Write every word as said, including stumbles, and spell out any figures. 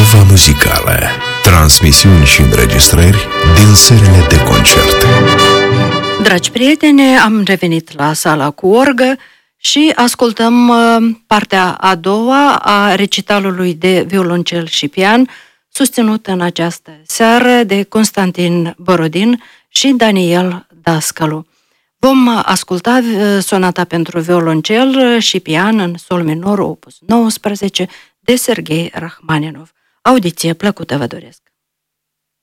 Craiova Muzicală. Transmisiuni și înregistrări din sălile de concert. Dragi prieteni, am revenit la sala cu orgă și ascultăm partea a doua a recitalului de violoncel și pian, susținut în această seară de Constantin Borodin și Daniel Dascălu. Vom asculta sonata pentru violoncel și pian în sol minor, opus nouăsprezece, de Serghei Rachmaninov. Audiție plăcută vă doresc!